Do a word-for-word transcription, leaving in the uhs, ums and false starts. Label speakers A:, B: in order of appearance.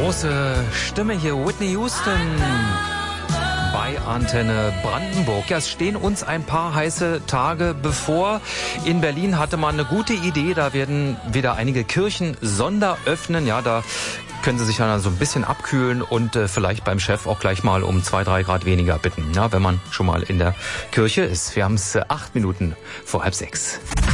A: Große Stimme hier, Whitney Houston bei Antenne Brandenburg. Ja, es stehen uns ein paar heiße Tage bevor. In Berlin hatte man eine gute Idee, da werden wieder einige Kirchen Sonder öffnen. Ja, da können Sie sich dann so ein bisschen abkühlen und äh, vielleicht beim Chef auch gleich mal um zwei, drei Grad weniger bitten, ja, wenn man schon mal in der Kirche ist. Wir haben es äh, acht Minuten vor halb sechs.